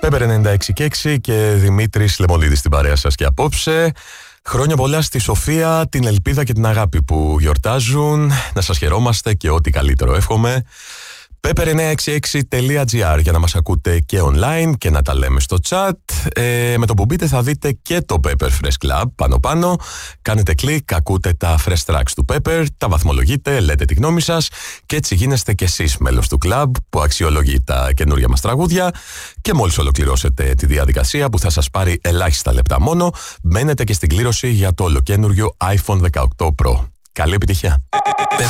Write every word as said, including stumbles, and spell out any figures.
Πέπερ ενενήντα έξι και έξι και Δημήτρης Λεμονίδης στην παρέα σας και απόψε. Χρόνια πολλά στη Σοφία, την Ελπίδα και την Αγάπη που γιορτάζουν. Να σας χαιρόμαστε και ό,τι καλύτερο εύχομαι. πέπερ εννιακόσια εξήντα έξι τελεία τζι άρ για να μας ακούτε και online και να τα λέμε στο chat. Ε, με το που μπείτε θα δείτε και το Pepper Fresh Club πάνω πάνω. Κάνετε κλικ, ακούτε τα fresh tracks του Pepper, τα βαθμολογείτε, λέτε τη γνώμη σας και έτσι γίνεστε κι εσείς μέλος του club που αξιολογεί τα καινούργια μας τραγούδια. Και μόλις ολοκληρώσετε τη διαδικασία που θα σας πάρει ελάχιστα λεπτά μόνο, μπαίνετε και στην κλήρωση για το ολοκένουργιο άιφον δεκαοκτώ Pro. Καλή επιτυχία!